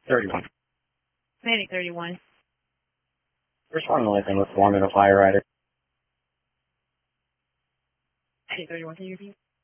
31. Medic 31. Respond to anything with foreman or fire rider. Medic 31, can you repeat?